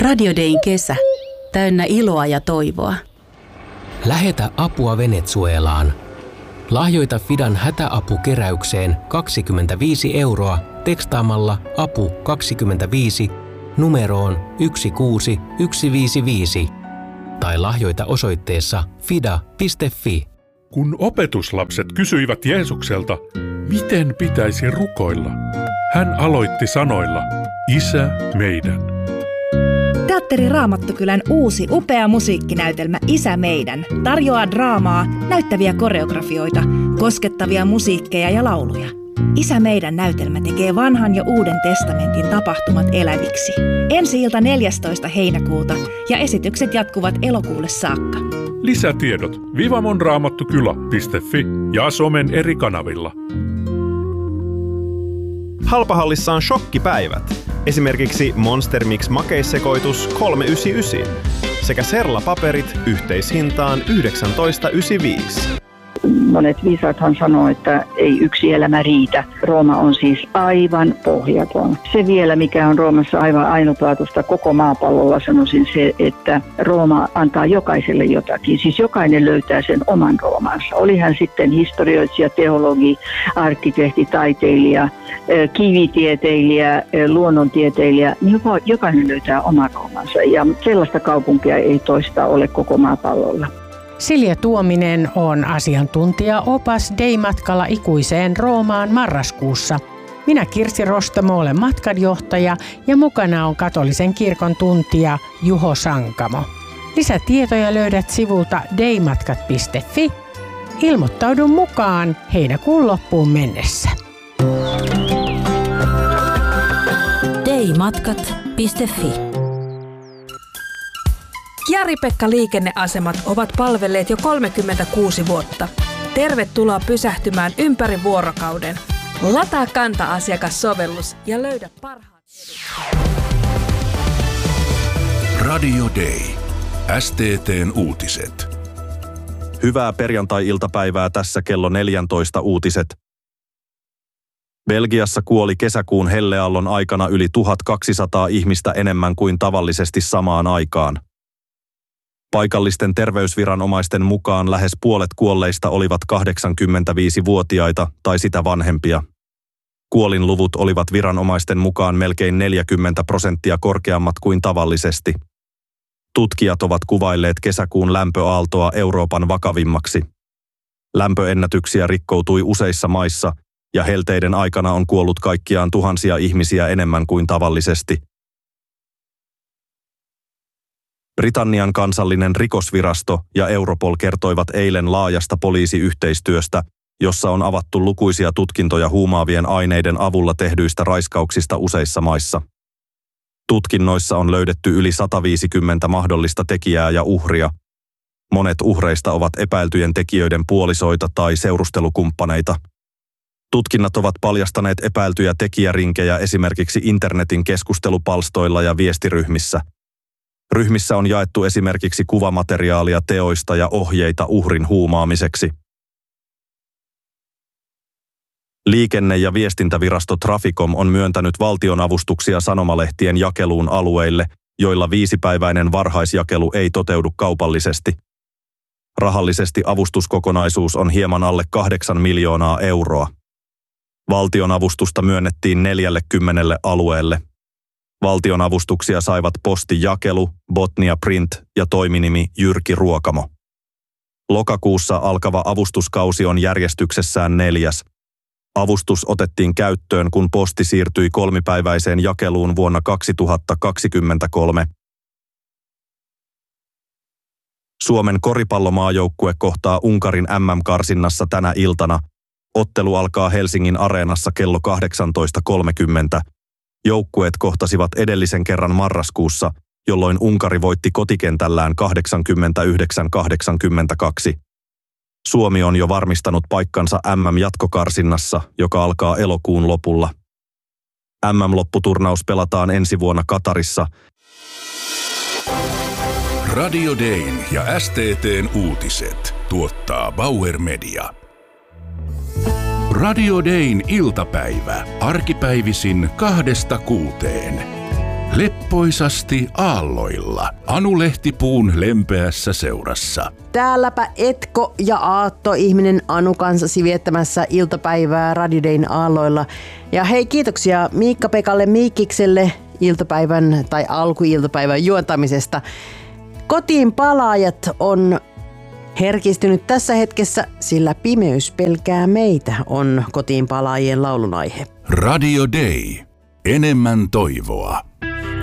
Radio Dayn kesä, täynnä iloa ja toivoa. Lähetä apua Venezuelaan. Lahjoita Fidan hätäapukeräykseen 25 € tekstaamalla apu 25 numeroon 16155 tai lahjoita osoitteessa fida.fi. Kun opetuslapset kysyivät Jeesukselta, miten pitäisi rukoilla, hän aloitti sanoilla, Isä meidän. Teatteri Raamattokylän uusi upea musiikkinäytelmä Isä meidän tarjoaa draamaa, näyttäviä koreografioita, koskettavia musiikkeja ja lauluja. Isä meidän näytelmä tekee vanhan ja uuden testamentin tapahtumat eläviksi. Ensi-ilta 14. heinäkuuta ja esitykset jatkuvat elokuulle saakka. Lisätiedot vivamonraamattukylä.fi ja somen eri kanavilla. Halpahallissa on shokkipäivät. Esimerkiksi Monster Mix makeissekoitus 3,99 sekä Serla-paperit yhteishintaan 19,95. Monet viisaathan sanoo, että ei yksi elämä riitä. Rooma on siis aivan pohjaton. Se vielä, mikä on Roomassa aivan ainutlaatuista koko maapallolla, sanoisin se, että Rooma antaa jokaiselle jotakin. Siis jokainen löytää sen oman Roomansa. Oli hän sitten historioitsija, teologi, arkkitehti, taiteilija, kivitieteilijä, luonnontieteilijä, niin jokainen löytää oman Roomansa. Ja sellaista kaupunkia ei toista ole koko maapallolla. Silja Tuominen on asiantuntija-opas Day-matkalla ikuiseen Roomaan marraskuussa. Minä Kirsi Rostamo olen matkanjohtaja ja mukana on katolisen kirkon tuntija Juho Sankamo. Lisätietoja löydät sivulta daymatkat.fi. Ilmoittaudu mukaan heinäkuun loppuun mennessä. daymatkat.fi. Jari-Pekka liikenneasemat ovat palvelleet jo 36 vuotta. Tervetuloa pysähtymään ympäri vuorokauden. Lataa Kanta-asiakassovellus ja löydä parhaat edut. Radio Day. STT:n uutiset. Hyvää perjantai-iltapäivää, tässä kello 14 uutiset. Belgiassa kuoli kesäkuun helleaallon aikana yli 1200 ihmistä enemmän kuin tavallisesti samaan aikaan. Paikallisten terveysviranomaisten mukaan lähes puolet kuolleista olivat 85-vuotiaita tai sitä vanhempia. Kuolinluvut olivat viranomaisten mukaan melkein 40% korkeammat kuin tavallisesti. Tutkijat ovat kuvailleet kesäkuun lämpöaaltoa Euroopan vakavimmaksi. Lämpöennätyksiä rikkoutui useissa maissa ja helteiden aikana on kuollut kaikkiaan tuhansia ihmisiä enemmän kuin tavallisesti. Britannian kansallinen rikosvirasto ja Europol kertoivat eilen laajasta poliisiyhteistyöstä, jossa on avattu lukuisia tutkintoja huumaavien aineiden avulla tehdyistä raiskauksista useissa maissa. Tutkinnoissa on löydetty yli 150 mahdollista tekijää ja uhria. Monet uhreista ovat epäiltyjen tekijöiden puolisoita tai seurustelukumppaneita. Tutkinnat ovat paljastaneet epäiltyjä tekijärinkejä esimerkiksi internetin keskustelupalstoilla ja viestiryhmissä. Ryhmissä on jaettu esimerkiksi kuvamateriaalia teoista ja ohjeita uhrin huumaamiseksi. Liikenne- ja viestintävirasto Traficom on myöntänyt valtionavustuksia sanomalehtien jakeluun alueille, joilla 5-päiväinen varhaisjakelu ei toteudu kaupallisesti. Rahallisesti avustuskokonaisuus on hieman alle 8 miljoonaa euroa. Valtionavustusta myönnettiin 40 alueelle. Valtionavustuksia saivat Postijakelu, Botnia Print ja toiminimi Jyrki Ruokamo. Lokakuussa alkava avustuskausi on järjestyksessään 4. Avustus otettiin käyttöön, kun Posti siirtyi 3-päiväiseen jakeluun vuonna 2023. Suomen koripallomaajoukkue kohtaa Unkarin MM-karsinnassa tänä iltana. Ottelu alkaa Helsingin Areenassa kello 18.30. Joukkueet kohtasivat edellisen kerran marraskuussa, jolloin Unkari voitti kotikentällään 89-82. Suomi on jo varmistanut paikkansa MM-jatkokarsinnassa, joka alkaa elokuun lopulla. MM-lopputurnaus pelataan ensi vuonna Katarissa. Radio Dayn ja STT:n uutiset tuottaa Bauer Media. Radio Dayn iltapäivä, arkipäivisin 2-6. Leppoisasti aalloilla. Anu Lehtipuun lempeässä seurassa. Täälläpä Etko ja Aatto-ihminen Anu kanssasi viettämässä iltapäivää Radio Dayn aalloilla. Ja hei, kiitoksia Miikka-Pekalle Miikkikselle iltapäivän tai alkuiltapäivän juontamisesta. Kotiin palaajat on herkistynyt tässä hetkessä, sillä pimeys pelkää meitä on kotiin palaajien laulun aihe. Radio Day. Enemmän toivoa.